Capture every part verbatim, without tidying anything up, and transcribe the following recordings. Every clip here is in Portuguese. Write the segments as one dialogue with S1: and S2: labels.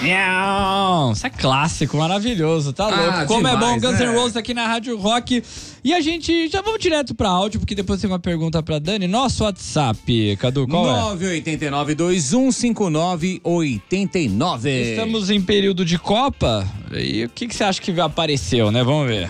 S1: Não, isso é clássico, maravilhoso, tá louco.
S2: Ah,
S1: Como
S2: demais,
S1: é bom, Guns N'
S2: né?
S1: Roses aqui na Rádio Rock. E a gente já vamos direto pra áudio, porque depois tem uma pergunta pra Dani. Nosso WhatsApp, Cadu, qual é?
S2: nove oito nove, dois um cinco nove, oito nove.
S1: Estamos em período de Copa. E o que, que você acha que apareceu, né? Vamos ver.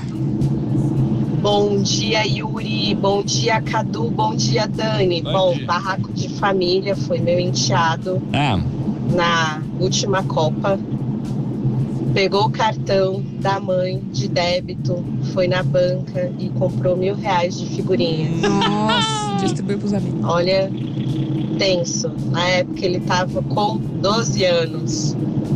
S3: Bom dia, Yuri. Bom dia, Cadu. Bom dia, Dani.
S1: Bom
S3: Bom,
S1: dia.
S3: barraco de família foi meu enteado
S1: Ah,
S3: na última Copa. Pegou o cartão da mãe de débito, foi na banca e comprou mil reais de figurinha.
S4: Nossa, distribuiu pros amigos.
S3: Olha, tenso. Na época ele tava com doze anos.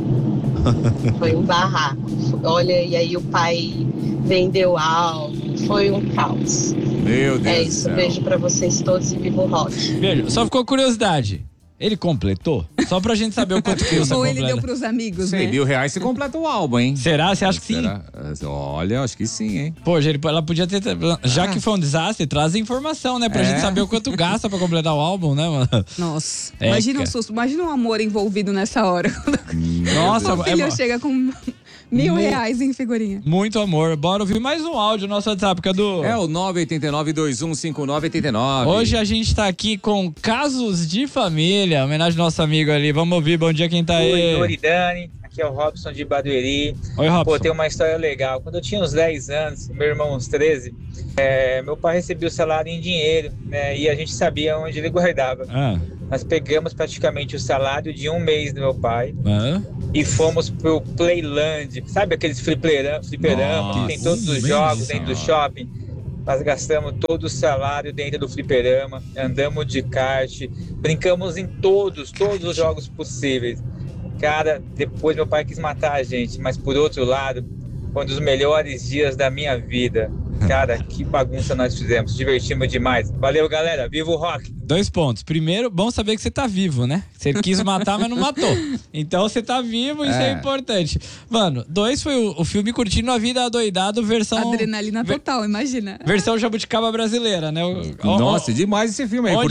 S3: Foi um barraco. Olha, e aí o pai vendeu algo. Foi um caos.
S2: Meu Deus
S3: É
S2: do
S3: isso,
S2: céu.
S3: beijo pra vocês todos e viva o rock.
S1: beijo. Só ficou curiosidade. Ele completou? Só pra gente saber o quanto que custa
S4: Ou ele
S1: completa.
S4: deu pros amigos,
S2: cem
S4: né?
S2: mil reais você completa o álbum, hein?
S1: Será? Você acha que sim?
S2: Será? Olha, acho que sim, hein?
S1: Pô, gente, ela podia ter. Já que foi um desastre, traz informação, né? Pra
S2: É.
S1: gente saber o quanto gasta pra completar o álbum, né, mano?
S4: Nossa,
S1: É,
S4: imagina
S1: cara.
S4: um susto, imagina um amor envolvido nessa hora.
S1: Nossa,
S4: O
S1: é,
S4: filho
S1: é,
S4: chega com mil
S1: Mu-
S4: reais em figurinha.
S1: muito amor. Bora ouvir mais um áudio no nosso WhatsApp, Cadu.
S2: É o nove oito nove, dois um cinco nove, oito nove.
S1: Hoje a gente tá aqui com Casos de Família, homenagem ao nosso amigo ali. Vamos ouvir, bom dia quem tá aí.
S5: Oi, Yuri, Dani, aqui é o Robson de Barueri.
S1: Oi, Robson.
S5: Pô, tem uma história legal. Quando eu tinha uns dez anos, meu irmão uns treze, é, meu pai recebia o salário em dinheiro, né? E a gente sabia onde ele guardava.
S1: Ah,
S5: Nós pegamos praticamente o salário de um mês do meu pai
S1: ah,
S5: e fomos pro Playland. Sabe aqueles fliperama, fliperama que tem todos os
S2: Nossa,
S5: jogos dentro do
S2: senhora.
S5: shopping? Nós gastamos todo o salário dentro do fliperama, andamos de kart, brincamos em todos, todos os jogos possíveis. Cara, depois meu pai quis matar a gente, mas por outro lado, foi um dos melhores dias da minha vida. Cara, que bagunça nós fizemos, divertimos demais. Valeu, galera, viva o rock!
S1: dois pontos. Primeiro, bom saber que você tá vivo, né? Você quis matar, mas não matou. Então você tá vivo, isso é,
S2: É.
S1: importante. Mano, dois foi o, o filme Curtindo a Vida Adoidado, versão.
S4: Adrenalina
S1: ve-
S4: total, imagina.
S1: Versão jabuticaba brasileira, né? O- o-
S2: Nossa, demais esse filme aí.
S1: Onde